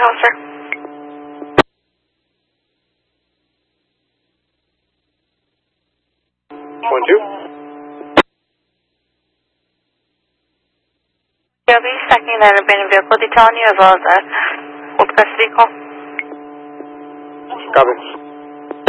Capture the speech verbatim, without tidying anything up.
call, sir. One, two. You'll be stacking an abandoned vehicle detail on you as well as a hold custody call. Copy.